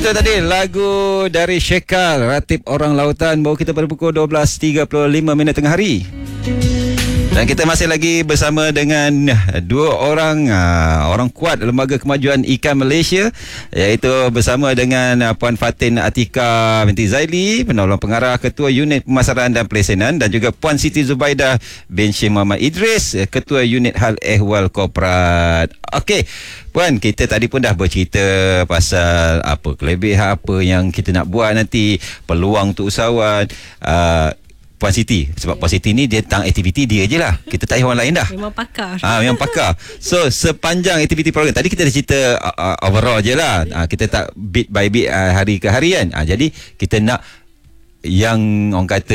Itu tadi lagu dari Syekal, Ratib Orang Lautan. Baru kita pada pukul 12.35 tengah hari. Dan kita masih lagi bersama dengan dua orang kuat Lembaga Kemajuan Ikan Malaysia, iaitu bersama dengan Puan Fatin Atika binti Zaili, penolong pengarah, Ketua Unit Pemasaran dan Pelesenan, dan juga Puan Siti Zubaidah bin Syekh Muhammad Idris, Ketua Unit Hal Ehwal Korporat. Okey, Puan, kita tadi pun dah bercerita pasal apa kelebihan apa yang kita nak buat nanti, peluang untuk usahawan. Puan Siti, sebab Puan Siti ni dia tentang aktiviti dia je lah, kita tak payah orang lain dah. Memang pakar. Memang pakar. So sepanjang aktiviti program tadi kita dah cerita overall je lah, kita tak bit by bit, hari ke harian. Jadi kita nak yang orang kata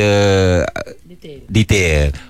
detail.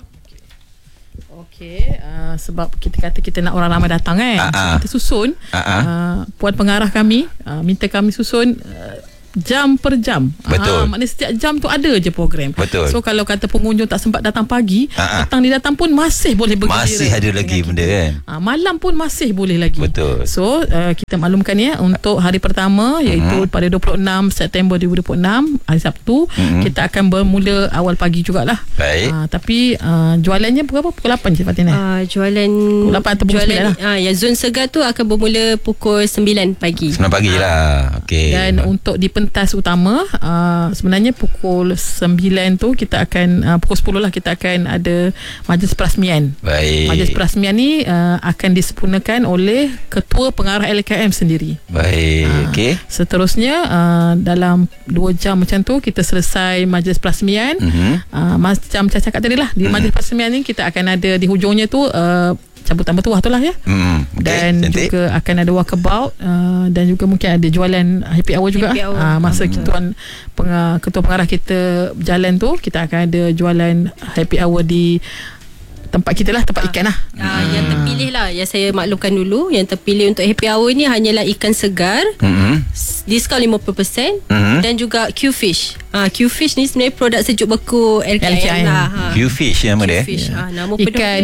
Okey, sebab kita kata kita nak orang ramai datang kan. Kita susun puan pengarah kami minta kami susun jam per jam. Betul. Maknanya setiap jam tu ada je program. Betul. So kalau kata pengunjung tak sempat datang pagi, petang dia datang pun masih boleh bergembira. Masih ada lagi benda kan. Malam pun masih boleh lagi. Betul. So kita maklumkan untuk hari pertama, iaitu pada 26 September 2026 hari Sabtu, kita akan bermula awal pagi jugalah. Baik. Tapi jualannya pukul berapa? Pukul 8 je Fatina. Jualan pukul 8 atau pukul 9 lah. Ya, zon segar tu akan bermula pukul 9 pagi. 9 pagi lah. Okey. Dan untuk di pentas utama, sebenarnya pukul 9 tu kita akan pukul 10 lah kita akan ada majlis perasmian. Baik. Majlis perasmian ni akan disempurnakan oleh Ketua Pengarah LKM sendiri. Baik. Okey. Seterusnya dalam 2 jam macam tu kita selesai majlis perasmian. Macam saya cakap tadi lah, di majlis perasmian ni kita akan ada di hujungnya tu cabutan bertuah tu lah ya. Dan cantik. Juga akan ada walkabout, dan juga mungkin ada jualan happy hour juga. Masa ketua pengarah kita berjalan tu, kita akan ada jualan happy hour di tempat kita lah, tempat ikan lah. Yang terpilih lah, yang saya maklumkan dulu, yang terpilih untuk happy hour ni hanyalah ikan segar, diskaun 50%, dan juga Q-Fish. Q-Fish ni sebenarnya produk sejuk beku LKM lah. Q-Fish nama dia. Nama ikan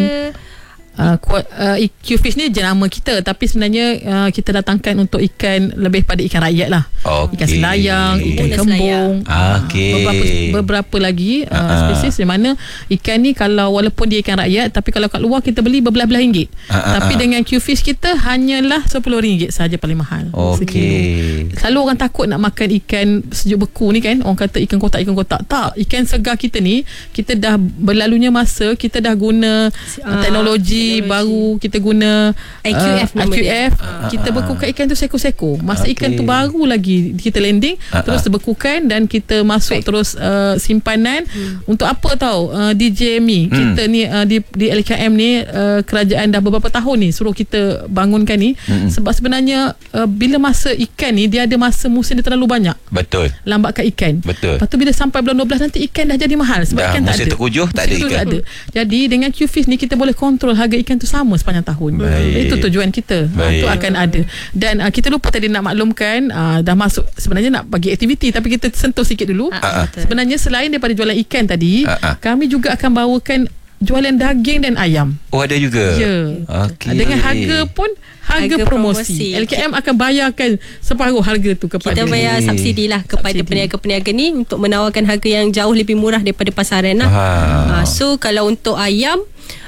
Q-Fish ni jenama kita, tapi sebenarnya kita datangkan untuk ikan lebih pada ikan rakyat lah. Ikan selayang, ikan kembung, beberapa lagi spesies, di mana ikan ni kalau walaupun dia ikan rakyat, tapi kalau kat luar kita beli berbelah-belah ringgit. Tapi dengan Q-Fish kita hanyalah RM10 saja paling mahal. Selalu orang takut nak makan ikan sejuk beku ni kan, orang kata ikan kotak. Tak, ikan segar kita ni, kita dah berlalunya masa, kita dah guna teknologi baru, kita guna IQF. Kita bekukan ikan tu seko-seko. Masa ikan tu baru lagi kita landing, terus bekukan dan kita masuk terus simpanan. Untuk apa tahu DJ Mi, kita ni di LKM ni, kerajaan dah beberapa tahun ni suruh kita bangunkan ni, sebab sebenarnya bila masa ikan ni dia ada masa musim dia terlalu banyak. Betul. Lambatkan ikan. Betul. Lepas tu bila sampai bulan 12 nanti ikan dah jadi mahal sebab ikan tak ada. Musim terkujuh tak ada ikan. Jadi dengan Q-Fish ni kita boleh kontrol harga ikan tu sama sepanjang tahun. Itu tujuan kita. Itu akan ada. Dan kita lupa tadi nak maklumkan, dah masuk sebenarnya nak bagi aktiviti, tapi kita sentuh sikit dulu. Sebenarnya selain daripada jualan ikan tadi, kami juga akan bawakan jualan daging dan ayam. Ada juga. Ya. Dengan harga pun harga promosi. LKM akan bayarkan separuh harga tu kepada kita bayar subsidi lah kepada peniaga-peniaga ni untuk menawarkan harga yang jauh lebih murah daripada pasaran lah. So kalau untuk ayam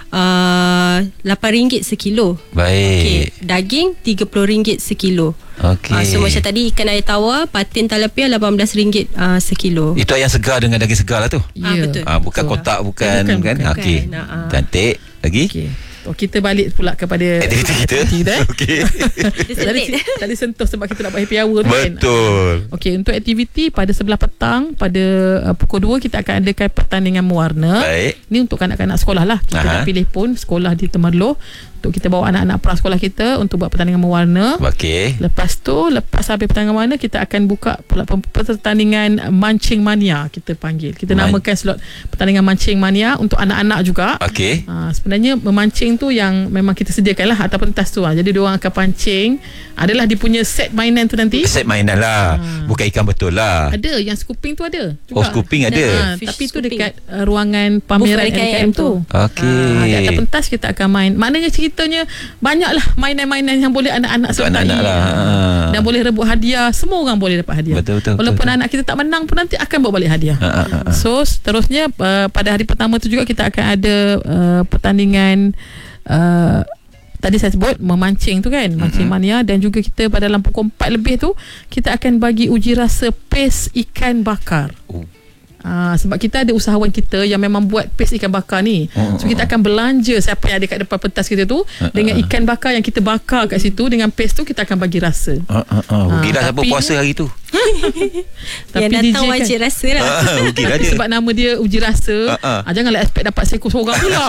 RM8 sekilo. Baik. Daging RM30 sekilo. So macam tadi ikan air tawar, patin talapia RM18 sekilo. Itu ayam segar dengan daging segar lah tu. Betul. Bukan kotak, bukan. Okey. Cantik. Lagi? Kita balik pula kepada aktiviti kita. Okey. Tadi sentuh sebab kita nak buat happy hour tu kan. Betul. Okey, untuk aktiviti pada sebelah petang pada pukul 2 kita akan adakan pertandingan mewarna. Baik. Ni untuk kanak-kanak sekolah lah. Kita nak pilih pun sekolah di Temerloh untuk kita bawa anak-anak prasekolah kita untuk buat pertandingan mewarna. Okey. Lepas habis pertandingan mewarna, kita akan buka pula pertandingan mancing mania, kita panggil. Kita namakan slot pertandingan mancing mania untuk anak-anak juga. Okey. Sebenarnya memancing tu yang memang kita sediakan lah atas pentas tu. Jadi diorang akan pancing, adalah dia punya set mainan tu nanti. Set mainan lah. Bukan ikan betul lah. Ada yang scooping tu ada juga. Scooping ada. Tapi tu dekat ruangan pameran LKM tu. Okey. Di atas pentas kita akan main. Maknanya cerita ceritanya banyaklah mainan-mainan yang boleh anak-anak sertai. Anak-anak lah. Dan boleh rebut hadiah. Semua orang boleh dapat hadiah. Betul. Walaupun anak kita tak menang pun nanti akan bawa balik hadiah. So seterusnya pada hari pertama tu juga kita akan ada pertandingan tadi saya sebut memancing tu kan, mancing mania, dan juga kita pada dalam pukul 4 lebih tu kita akan bagi uji rasa paste ikan bakar. Sebab kita ada usahawan kita yang memang buat paste ikan bakar ni. So kita akan belanja siapa yang ada kat depan pentas kita tu dengan ikan bakar yang kita bakar kat situ, dengan paste tu kita akan bagi rasa. Rugilah siapa puasa hari tu. Tapi yang datang wajib rasa lah. Tapi sebab nama dia uji rasa, janganlah expect dapat seekor seorang pula.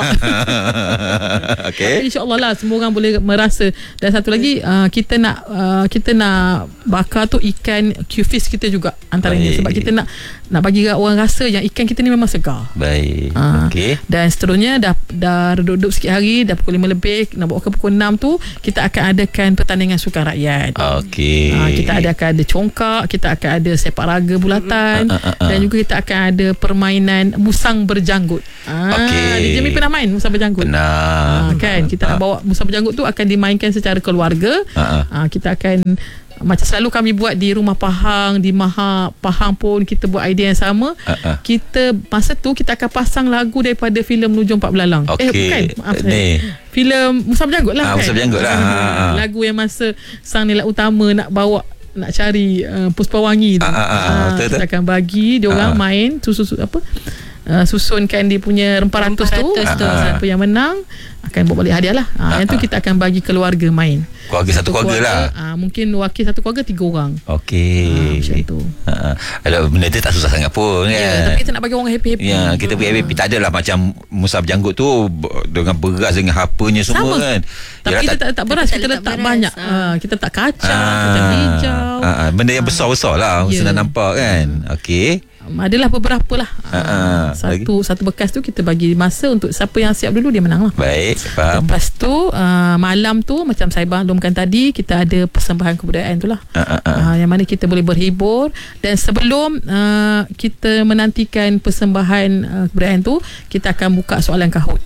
Okay. InsyaAllah lah semua orang boleh merasa. Dan satu lagi, kita nak bakar tu ikan Q-fish kita juga antaranya. Sebab kita nak bagi orang rasa yang ikan kita ni memang segar. Baik. Okay. Dan seterusnya dah duduk sikit hari, dah pukul 5 lebih, nak bawa ke pukul 6 tu kita akan adakan pertandingan sukan rakyat. Okay. Kita akan ada congkak, kita akan ada sepak raga bulatan, dan juga kita akan ada permainan musang berjanggut. Jimmy pernah main musang berjanggut? Pernah. Kan kita nak bawa musang berjanggut tu akan dimainkan secara keluarga. Kita akan macam selalu kami buat di Rumah Pahang, di Maha Pahang pun kita buat idea yang sama. Kita masa tu kita akan pasang lagu daripada filem Nujum Pak Belalang. Bukan, maaf saya. Filem Musang Berjanggut lah. Musang Berjanggut lah. Lagu yang masa sang nilai utama nak bawa, nak cari Puspawangi tu. Kita akan bagi dia orang main susunkan dia punya rempah ratus tu. Siapa yang menang akan bawa balik hadiah lah. Yang tu kita akan bagi keluarga main. Keluarga satu keluarga lah. Mungkin wakil satu keluarga 3 orang. Okey. Macam tu. Benda tu tak susah sangat pun kan. Tapi kita nak bagi orang happy-happy. Ya, kita bagi happy. Tak adalah macam Musang Berjanggut tu dengan beras dengan hapanya semua sama kan. Tapi kita tak letak beras, kita letak banyak. Kita letak kacang, kacang hijau. Benda yang besar-besar lah. Senang nampak kan. Okey. Adalah beberapa lah. Satu bekas tu kita bagi masa untuk siapa yang siap dulu dia menang lah. Baik, faham. Lepas tu malam tu macam saya maklumkan tadi, kita ada persembahan kebudayaan tu lah. Yang mana kita boleh berhibur. Dan sebelum kita menantikan persembahan kebudayaan tu, kita akan buka soalan Kahoot.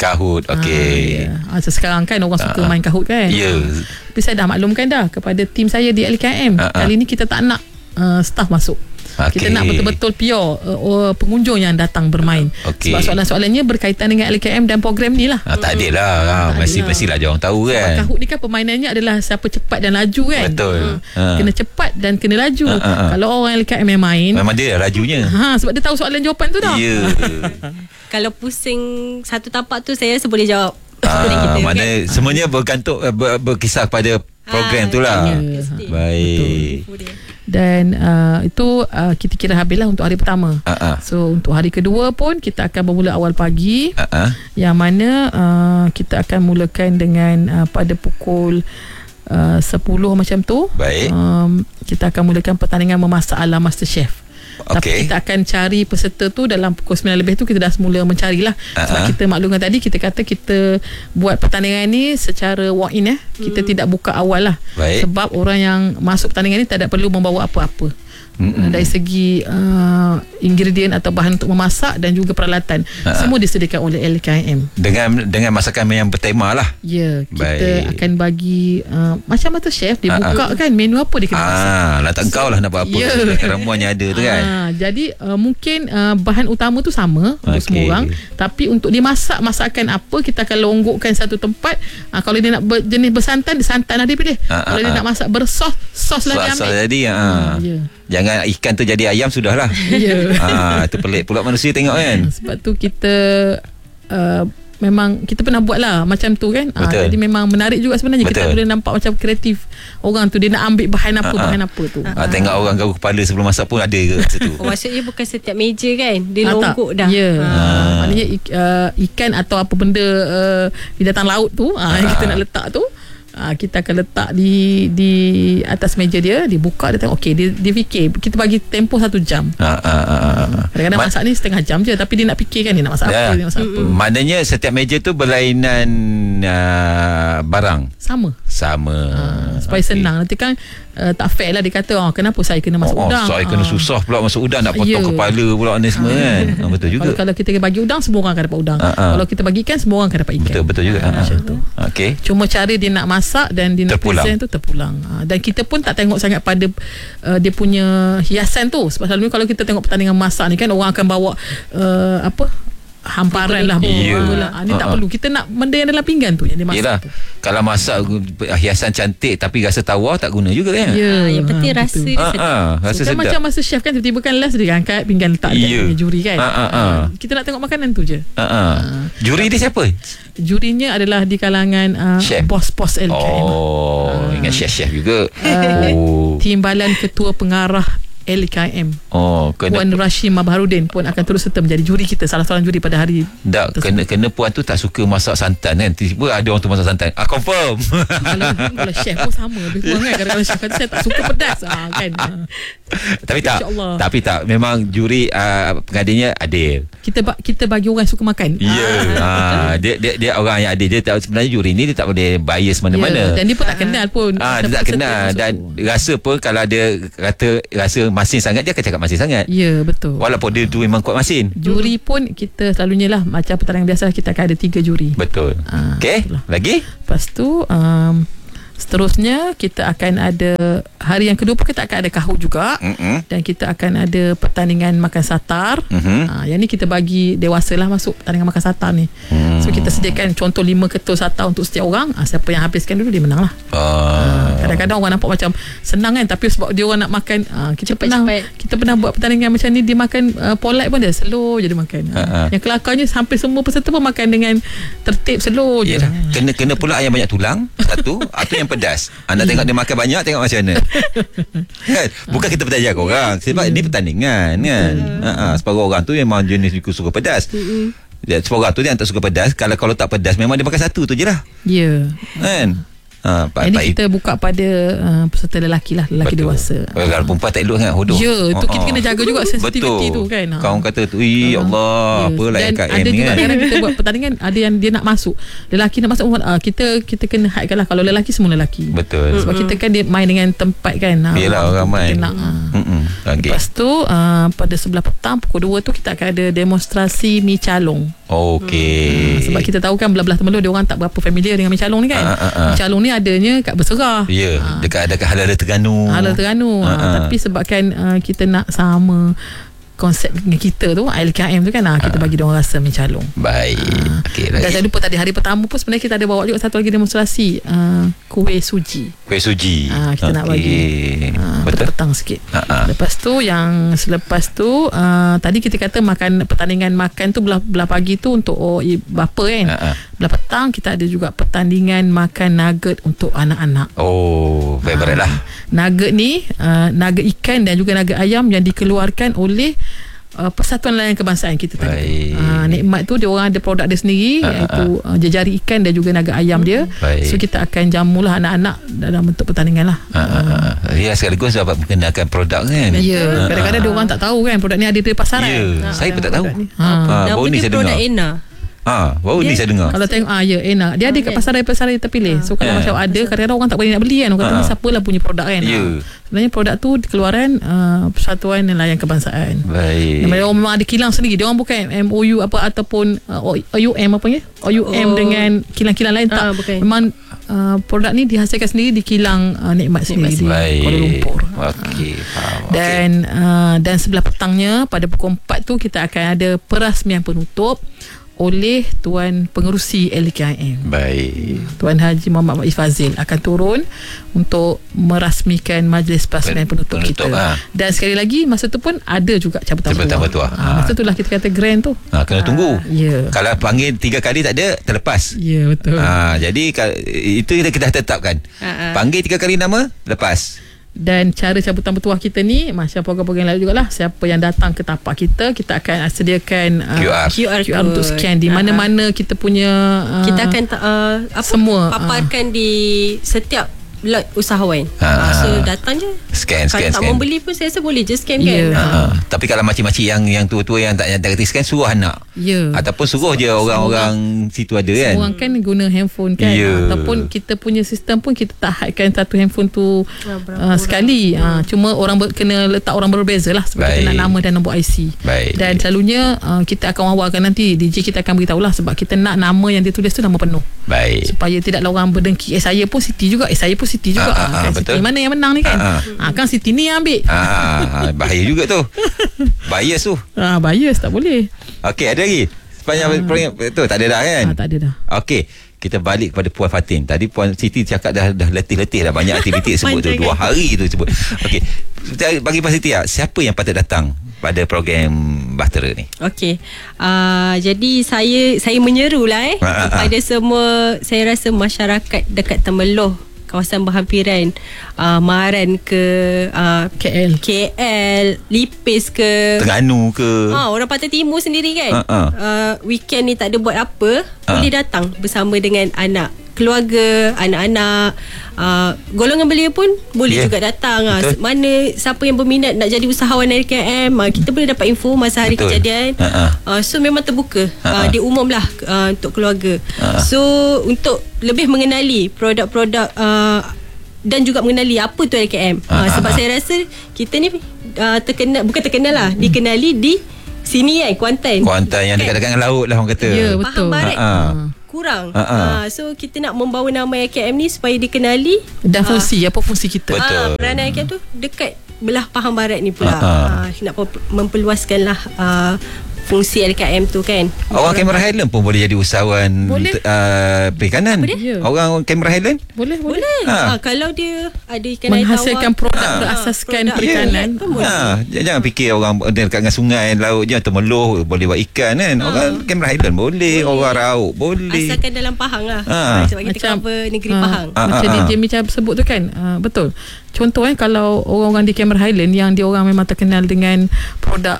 Okey. Sekarang kan orang suka main Kahoot kan. Tapi saya dah maklumkan dah kepada tim saya di LKM, kali ni kita tak nak staff masuk. Kita nak betul-betul pure pengunjung yang datang bermain. Sebab soalan-soalannya berkaitan dengan LKM dan program ni lah. Tak ada lah. Mestilah dia orang tahu kan. Kahoot ni kan permainannya adalah siapa cepat dan laju kan. Betul. Kena cepat dan kena laju. Kalau orang LKM yang main, memang dia lajunya. Sebab dia tahu soalan jawapan tu dah. Kalau pusing satu tapak tu, saya rasa boleh jawab. Mana kan? Semuanya bergantung berkisar pada program tu lah. Baik. Betul. Dan itu kita kira habislah untuk hari pertama. So untuk hari kedua pun kita akan bermula awal pagi. Yang mana kita akan mulakan dengan pada pukul 10 macam tu. Baik. Kita akan mulakan pertandingan memasak ala MasterChef. Tapi kita akan cari peserta tu dalam pukul 9 lebih tu, kita dah semula mencarilah. Sebab kita maklumkan tadi, kita kata kita buat pertandingan ni secara walk-in kita tidak buka awal lah. Sebab orang yang masuk pertandingan ni tidak perlu membawa apa-apa. Dari segi ingredient atau bahan untuk memasak dan juga peralatan, semua disediakan oleh LKM dengan masakan yang bertema lah. Ya, kita akan bagi macam MasterChef dia buka kan menu apa dia kena masak. Lantak engkau lah nak buat apa. Ramuan yang ada tu kan. Jadi mungkin bahan utama tu sama untuk semua orang, tapi untuk dia masak masakan apa, kita akan longgokkan satu tempat. Kalau dia nak jenis bersantan, dia santan lah dia pilih. Kalau dia nak masak bersos, sos lah dia ambil. Sos jadi. Jangan ikan tu jadi ayam sudahlah. Itu pelik pula manusia tengok kan. Sebab tu kita memang kita pernah buat lah macam tu kan. Jadi memang menarik juga sebenarnya. Kita boleh nampak macam kreatif orang tu, dia nak ambil bahan apa tu. Tengok orang garuk kepala sebelum masak pun ada ke masa tu. Maksudnya bukan setiap meja kan dia longgok dah. Maknanya ikan atau apa benda binatang laut tu yang kita nak letak tu, kita akan letak di atas meja dia, dibuka, dia tengok dia fikir, kita bagi tempoh 1 jam. Kadang-kadang masak ni setengah jam je, tapi dia nak fikir kan dia nak masak apa, dia masak apa. Maknanya setiap meja tu berlainan barang. Sama Sama. Supaya senang. Nanti kan tak fair lah dia kata kenapa saya kena masuk udang. Saya kena susah pula masuk udang, nak potong kepala pula ni semua kan. Betul juga. Kalau kita bagi udang, semua orang akan dapat udang. Kalau kita bagi ikan, semua orang akan dapat ikan. Betul juga. Macam tu. Okay. Cuma cara dia nak masak dan dia nak present tu terpulang. Dan kita pun tak tengok sangat pada dia punya hiasan tu. Sebab selalunya kalau kita tengok pertandingan masak ni kan, orang akan bawa hamparan lah ni tak perlu, kita nak benda yang dalam pinggan tu yang dia masak. Yelah, kalau masak hiasan cantik tapi rasa tawar tak guna juga kan. Yang penting rasa dia rasa sedap. Macam masa chef kan tiba-tiba kan last dia angkat pinggan letak dekat juri kan. Kita nak tengok makanan tu je. Juri dia siapa? Jurinya adalah di kalangan bos-bos LKM. Ingat chef juga. Timbalan Ketua Pengarah LKM. Puan Rashim Mabaharudin pun akan terus serta menjadi juri kita, salah seorang juri pada hari kena puan tu tak suka masak santan kan. Tiba-tiba ada orang tu masak santan. Confirm. Kalau chef pun sama lebih kurang kan. Kadang-kadang chef kata saya tak suka pedas kan. Tapi tak memang juri pengadilannya adil. Kita bagi orang yang suka makan. Dia orang yang adil. Dia tak, sebenarnya juri ni dia tak boleh bias mana-mana. Dan dia pun tak kenal pun. Dia tak kenal. Dan rasa pun kalau dia kata rasa masin sangat, dia akan cakap masin sangat. Ya, betul. Walaupun dia tu memang kuat masin. Juri pun kita selalunya lah macam pertandingan biasa, kita akan ada 3 juri. Betul. Okey, lagi? Lepas tu seterusnya kita akan ada hari yang kedua pun kita akan ada kahut juga. Dan kita akan ada pertandingan makan satar. Yang ni kita bagi dewasa lah masuk pertandingan makan satar ni. So kita sediakan contoh 5 ketul satar untuk setiap orang. Siapa yang habiskan dulu dia menang lah. Kadang-kadang orang nampak macam senang kan, tapi sebab dia orang nak makan, kita pernah buat pertandingan macam ni, dia makan polite pun dia slow je dia makan. Yang kelakarnya hampir semua peserta pun makan dengan tertib, slow je. Kena pula ayam banyak tulang satu. Atau yang pedas. Anda tengok dia makan banyak, tengok macam mana. Kan? Bukan kita belajar korang, sebab ini pertandingan kan. Separuh orang tu memang jenis suka pedas. Separuh orang tu dia tak suka pedas. Kalau tak pedas, memang dia makan satu tu je lah. Kan? Ini kita buka pada peserta lelaki lah, lelaki dewasa. Kalau perempuan tak elok sangat hodoh. Tu kita kena jaga juga sensitivity tu kan. Kau kata tu, Allah, apalah LKM ada ni juga kan. kadang kita buat pertandingan, ada yang dia nak masuk, lelaki nak masuk, kita kena hidekan lah. Kalau lelaki semua lelaki. Betul. Sebab kita kan dia main dengan tempat kan. Yelah, orang main. Lepas tu pada sebelah petang pukul 2 tu kita akan ada demonstrasi mi calong. Sebab kita tahu kan belah-belah Temerloh dia orang tak berapa familiar dengan mi calong ni kan. Mi calong ni adanya kat Berserah. Dekat Halal Terengganu. Tapi sebabkan kita nak sama konsep dengan kita tu, LKM tu kan, kita bagi dia orang rasa mencalong. Baik. Dan jangan lupa tadi hari pertama pun sebenarnya kita ada bawa juga satu lagi demonstrasi kuih suji. Kita nak bagi petang sikit. Lepas tu yang selepas tu tadi kita kata pertandingan makan tu belah pagi tu untuk bapa kan. Belah petang kita ada juga pertandingan makan nugget untuk anak-anak. Favorite lah. Nugget ni nugget ikan dan juga nugget ayam yang dikeluarkan oleh Persatuan Nelayan Kebangsaan kita tadi. Nikmat tu dia orang ada produk dia sendiri, iaitu jejari ikan dan juga naga ayam dia. So kita akan jamulah anak-anak dalam bentuk pertandingan lah. Sekaligus dapat mengenalkan produk kan. Kadang-kadang dia orang tak tahu kan produk ni ada di pasaran. Saya pun tak tahu. Baru ni saya dengar. Produk ENA. Baru ni saya dengar. Kalau tengok enak. Dia ada kat pasaran yang terpilih. So kalau macam ada, kadang-kadang orang tak boleh nak beli kan. Orang kata ni siapalah punya produk kan. Sebenarnya produk tu keluaran Persatuan Nelayan Kebangsaan. Baik. Mereka memang ada kilang sendiri. Dia orang bukan MOU apa ataupun OUM apa ya? OUM dengan kilang-kilang lain tak. Memang produk ni dihasilkan sendiri di kilang Nikmat sendiri di Kuala Lumpur. Dan sebelah petangnya pada pukul 4 tu kita akan ada perasmian penutup oleh Tuan Pengerusi LKM. Baik. Tuan Haji Muhammad Faiz Fazil akan turun untuk merasmikan majlis perasmian penutup kita. Dan sekali lagi masa tu pun ada juga cabutan bertuah. Masa tu lah kita kata grand tu. Kena tunggu. Kalau panggil 3 kali tak ada, terlepas. Betul. Jadi itu kita dah tetapkan. Panggil 3 kali nama, lepas. Dan cara cabutan bertuah kita ni macam program-program lain jugalah. Siapa yang datang ke tapak kita akan sediakan QR untuk scan di mana-mana kita punya kita akan semua paparkan di setiap lot usahawan. So datang je Scan. tak membeli pun saya rasa boleh je scan kan. Tapi kalau makcik-makcik yang tua-tua yang tak reti scan, suruh anak. Ataupun suruh je orang-orang situ ada kan. Orang kan guna handphone kan. Ataupun kita punya sistem pun kita tak hadkan satu handphone tu sekali. Cuma orang kena letak orang berbeza lah sebab kita nak nama dan nombor IC. Dan selalunya kita akan wawarkan nanti, DJ kita akan beritahu lah, sebab kita nak nama yang dia tulis tu nama penuh. Supaya tidaklah orang berdengki, saya pun Siti juga, saya pun Siti juga. Kan Siti mana yang menang ni kan? Kan Siti ni yang ambil. Bahaya juga tu. Bias tu. Bias tak boleh. Okey, ada lagi sepanjang program tu tak ada dah kan? Tak ada dah. Okey, kita balik kepada Puan Fatin. Tadi Puan Siti cakap dah letih-letih dah, banyak aktiviti sebut tu 2 hari tu sebut. Okey, bagi Puan Siti, siapa yang patut datang pada program Bahtera ni? Okey. Jadi saya menyerulah kepada semua, saya rasa masyarakat dekat Temeloh, kawasan berhampiran, Maharan ke KL, Lipis ke Terengganu ke, orang Pantai Timur sendiri kan. Weekend ni tak ada buat apa, boleh datang bersama dengan anak, keluarga, anak-anak, golongan belia pun boleh juga datang. Mana siapa yang berminat nak jadi usahawan LKM, kita boleh dapat info masa hari kejadian. So memang terbuka, dia umum lah untuk keluarga. So untuk lebih mengenali produk-produk dan juga mengenali apa tu LKM. Sebab saya rasa kita ni bukan terkenal lah, dikenali di sini kan, Kuantan yang dekat-dekat dengan laut lah orang kata. Ya, betul. Pahang Barat kurang. So kita nak membawa nama LKM ni supaya dikenali dan fungsi, apa fungsi kita. Betul. Peranan LKM tu dekat belah Pahang Barat ni pula. Nak memperluaskanlah fungsi LKM tu kan. Orang Cameron Highland pun boleh jadi usahawan perikanan. Orang Cameron Highland boleh. Kalau dia ada ikan menghasilkan produk berasaskan perikanan. Jangan fikir orang dekat dengan sungai laut je Temeloh boleh buat ikan kan. Orang Cameron Highland boleh, orang Rauk boleh, asalkan dalam Pahang lah. Sebab kita cover negeri Pahang. Macam DJ Micha sebut tu kan. Betul. Contoh kalau orang-orang di Cameron Highland yang dia orang memang terkenal dengan produk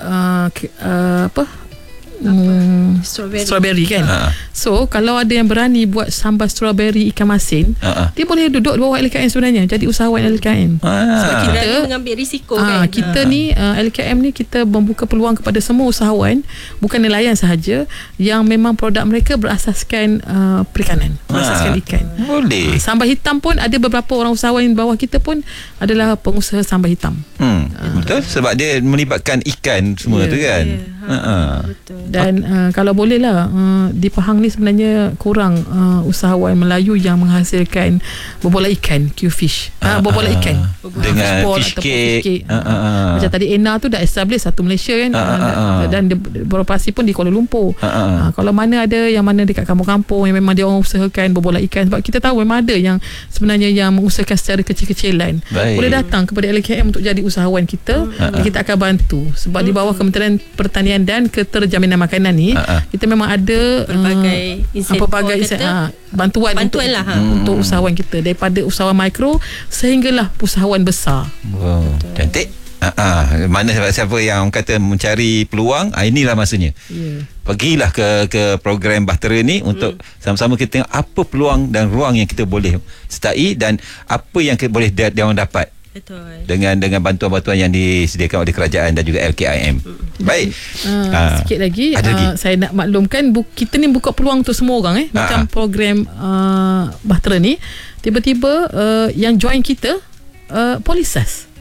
strawberry kan. So kalau ada yang berani buat sambal strawberry ikan masin, dia boleh duduk di bawah LKM sebenarnya, jadi usahawan LKM. Sebab kita mengambil risiko kan. Kita ni LKM ni kita membuka peluang kepada semua usahawan, bukan nelayan sahaja, yang memang produk mereka berasaskan perikanan, berasaskan ikan. Boleh. Sambal hitam pun ada beberapa orang usahawan di bawah kita pun adalah pengusaha sambal hitam. Betul, sebab dia melibatkan ikan semua tu kan. Betul. Dan kalau boleh lah, di Pahang ni sebenarnya kurang usahawan Melayu yang menghasilkan bobolan ikan, Q-fish. Bobolan ikan dengan fish cake. Macam tadi Ena tu dah establish satu Malaysia kan. Dan dia beroperasi pun di Kuala Lumpur. Kalau mana ada yang mana dekat kampung-kampung yang memang dia orang usahakan bobolan ikan, sebab kita tahu memang ada yang sebenarnya yang mengusahakan secara kecil-kecilan. Boleh datang kepada LKM untuk jadi usahawan kita. Kita akan bantu, sebab di bawah Kementerian Pertanian dan Keterjaminan Makanan ni kita memang ada pelbagai bantuan untuk usahawan kita, daripada usahawan mikro sehinggalah usahawan besar. Cantik. Mana siapa yang kata mencari peluang, inilah masanya. Pergilah ke program Bahtera ni untuk sama-sama kita tengok apa peluang dan ruang yang kita boleh sertai dan apa yang boleh dia orang dapat. Betul. Dengan bantuan-bantuan yang disediakan oleh kerajaan dan juga LKIM. Baik. Sikit lagi, saya nak maklumkan kita ni buka peluang untuk semua orang macam program Bahtera ni, tiba-tiba yang join kita Polisas.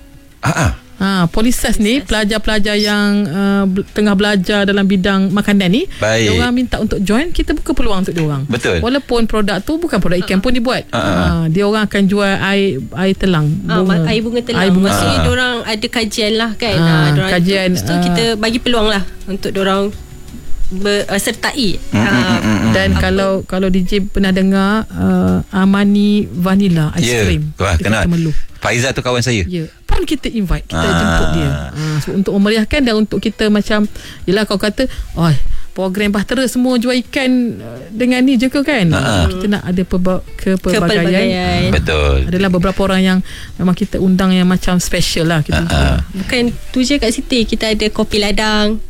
Polisas ni pelajar-pelajar yang tengah belajar dalam bidang makanan ni, diorang minta untuk join, kita buka peluang untuk diorang. Betul. Walaupun produk tu bukan produk ikan pun dibuat. Diorang akan jual air telang, air bunga telang. Maksudnya diorang ada kajian lah kan. Kajian. So kita bagi peluang lah untuk diorang sertai. Dan kalau DJ pernah dengar Amani Vanilla Ice Cream, kenal. Faizal tu kawan saya. Pun kita invite, kita jemput dia. So untuk memeriahkan dan untuk kita macam, yelah kau kata program Bahtera semua jual ikan dengan ni je ke kan. Kita nak ada kepelbagaian. Betul. Adalah beberapa orang yang memang kita undang yang macam special lah kita. Bukan tu je kat Siti, kita ada kopi ladang,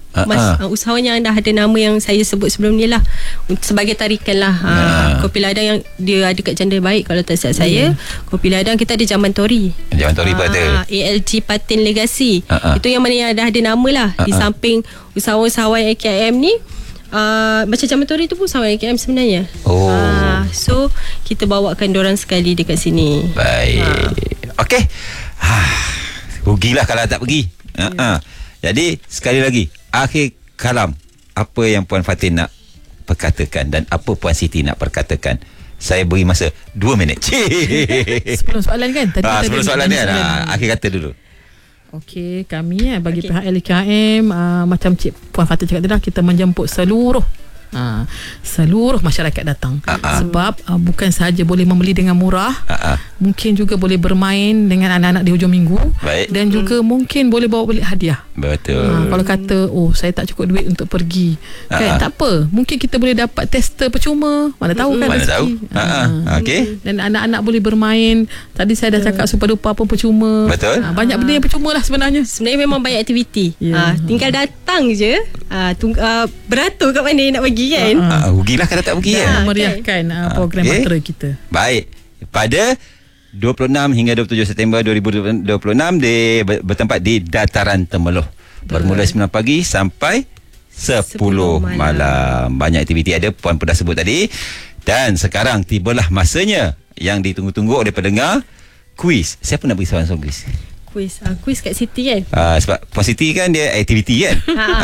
Usahawan yang dah ada nama yang saya sebut sebelum ni lah, sebagai tarikan lah. Kopi ladang yang dia ada kat Janda Baik kalau tak silap saya. Kopi ladang kita ada Zaman Tori. Zaman Tori betul. ALG Patin Legacy. Itu yang mana yang dah ada nama lah. Di samping usahawan-usahawan AKM ni, macam Zaman Tori tu pun usahawan AKM sebenarnya. So kita bawakan dorang sekali dekat sini. Baik. Okey. Rugilah kalau tak pergi. Jadi sekali lagi, akhir kalam, apa yang Puan Fatin nak perkatakan dan apa Puan Siti nak perkatakan? Saya beri masa 2 minit. 10 soalan kan? Tadi 10 soalan kan? Akhir kata dulu. Okey, kami bagi pihak LKM, macam Puan Fatin cakap tadi, kita menjemput seluruh masyarakat datang. Sebab bukan sahaja boleh membeli dengan murah, mungkin juga boleh bermain dengan anak-anak di hujung minggu. Baik. Dan juga mungkin boleh bawa balik hadiah. Betul. Kalau kata saya tak cukup duit untuk pergi, kan, tak apa, mungkin kita boleh dapat tester percuma. Mana tahu kan, mana tahu. Okey. Dan anak-anak boleh bermain. Tadi saya dah cakap Super Duper pun percuma. Betul. Banyak benda yang percuma lah sebenarnya. Sebenarnya memang banyak aktiviti. Tinggal datang je. Beratur kat mana nak pergi kan. Rugilah kalau tak pergi kan. Meriahkan program bahtera kita. Baik. Pada 26 hingga 27 September 2026 bertempat di Dataran Temeloh. Bermula 9 pagi sampai 10 malam. Banyak aktiviti ada, Puan pun dah sebut tadi. Dan sekarang tibalah masanya yang ditunggu-tunggu oleh pendengar, kuis. Siapa nak beri soalan kuis? Kuis kat Siti kan. Sebab Puan Siti kan dia aktiviti kan.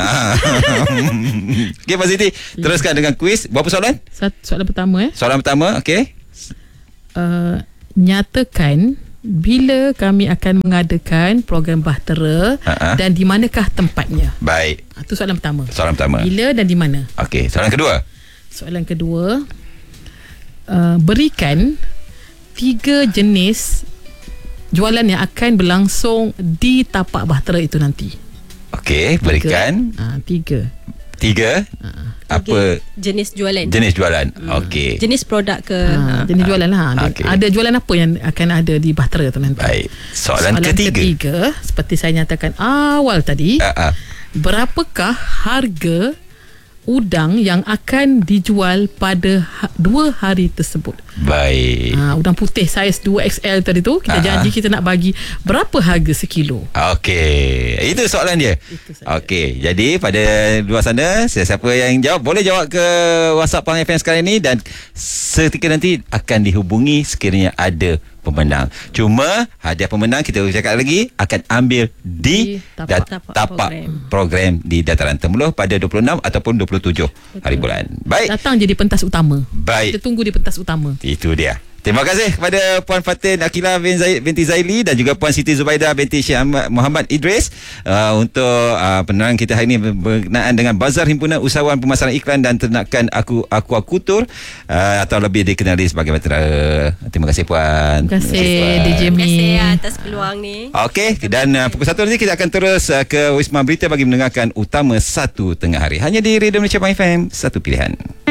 Okey Puan Siti, teruskan dengan kuis. Berapa soalan? Soalan pertama Soalan pertama, okey. Nyatakan bila kami akan mengadakan program bahtera dan di manakah tempatnya. Baik. Itu soalan pertama. Soalan pertama. Bila dan di mana. Okey, soalan kedua. Soalan kedua, berikan 3 jenis jualan yang akan berlangsung di tapak bahtera itu nanti. Okey, berikan 3. Apa jenis jualan? Jenis jualan. Okey. Jenis produk ke? Jenis jualan lah. Okay. Ada jualan apa yang akan ada di bahtera tu nanti. Baik. Soalan ketiga, seperti saya nyatakan awal tadi, berapakah harga udang yang akan dijual pada 2 hari tersebut? Baik. Udang putih saiz 2XL tadi tu, kita janji kita nak bagi berapa harga sekilo. Okey, itu soalan dia. Okey, jadi pada luar sana, siapa yang jawab boleh jawab ke WhatsApp Pang FM sekarang ini, dan seketika nanti akan dihubungi sekiranya ada pemenang. Cuma hadiah pemenang kita cakap lagi akan ambil di tapak program di Dataran Temeloh pada 26 ataupun 27 hari bulan. Baik. Datang jadi pentas utama. Baik. Kita tunggu di pentas utama. Itu dia. Terima kasih kepada Puan Fatin Akilah binti Zaili dan juga Puan Siti Zubaidah binti Syekh Muhammad Idris untuk penerangan kita hari ini berkenaan dengan Bazar Himpunan Usahawan Pemasaran Iklan dan Ternakan Aquaculture atau lebih dikenali sebagai Bahtera. Terima kasih Puan. Terima kasih DJ Mi. Terima kasih atas peluang ni. Okey, dan pukul 1 nanti kita akan terus ke Wisma Berita bagi mendengarkan Utama 1 Tengah Hari. Hanya di Radio Malaysia FM, satu pilihan.